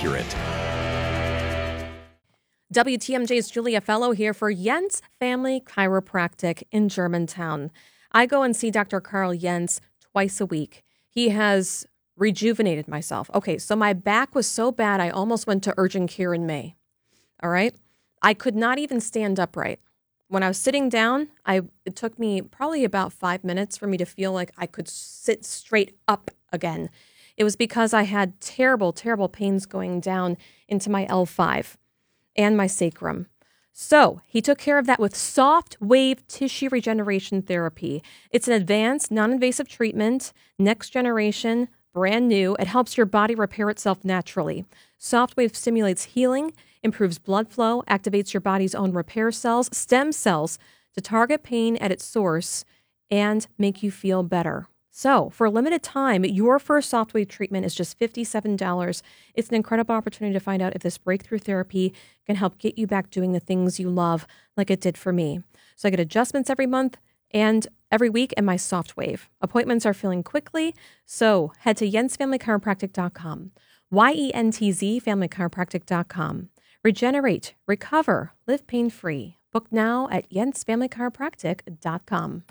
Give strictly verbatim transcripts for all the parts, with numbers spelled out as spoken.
accurate. W T M J's Julia Fellow here for Jens Family Chiropractic in Germantown. I go and see Doctor Carl Jens twice a week. He has rejuvenated myself. Okay, so my back was so bad I almost went to urgent care in May. All right? I could not even stand upright. When I was sitting down, I it took me probably about five minutes for me to feel like I could sit straight up again. It was because I had terrible, terrible pains going down into my L five and my sacrum. So he took care of that with soft wave tissue regeneration therapy. It's an advanced, non-invasive treatment, next generation, brand new. It helps your body repair itself naturally. Soft wave stimulates healing, improves blood flow, activates your body's own repair cells, stem cells, to target pain at its source and make you feel better. So, for a limited time, your first SoftWave treatment is just fifty-seven dollars. It's an incredible opportunity to find out if this breakthrough therapy can help get you back doing the things you love like it did for me. So I get adjustments every month and every week in my SoftWave. Appointments are filling quickly, so head to jens family chiropractic dot com. Y E N T Z family chiropractic dot com. Regenerate, recover, live pain-free. Book now at jens family chiropractic dot com.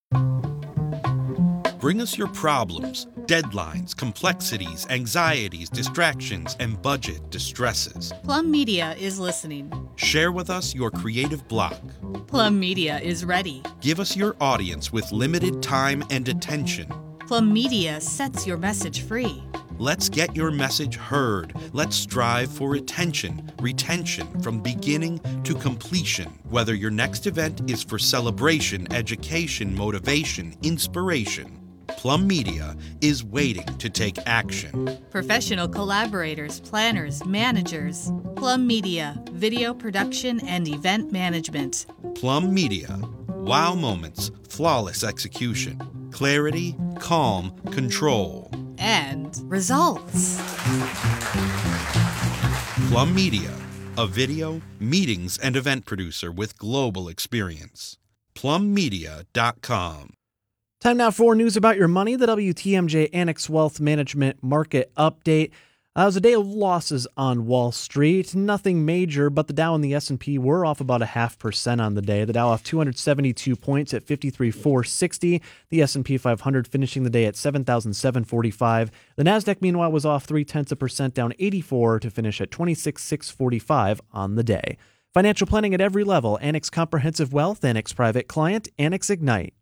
Bring us your problems, deadlines, complexities, anxieties, distractions, and budget distresses. Plum Media is listening. Share with us your creative block. Plum Media is ready. Give us your audience with limited time and attention. Plum Media sets your message free. Let's get your message heard. Let's strive for attention, retention from beginning to completion. Whether your next event is for celebration, education, motivation, inspiration, Plum Media is waiting to take action. Professional collaborators, planners, managers. Plum Media, video production and event management. Plum Media, wow moments, flawless execution, clarity, calm, control. And results. Plum Media, a video, meetings, and event producer with global experience. plum media dot com. Time now for news about your money, the W T M J Annex Wealth Management Market Update. Uh, it was a day of losses on Wall Street. Nothing major, but the Dow and the S and P were off about a half percent on the day. The Dow off two hundred seventy-two points at fifty-three thousand four hundred sixty. The S and P five hundred finishing the day at seven thousand seven hundred forty-five. The Nasdaq, meanwhile, was off three tenths of a percent, down eighty-four to finish at twenty-six thousand six hundred forty-five on the day. Financial planning at every level. Annex Comprehensive Wealth, Annex Private Client, Annex Ignite.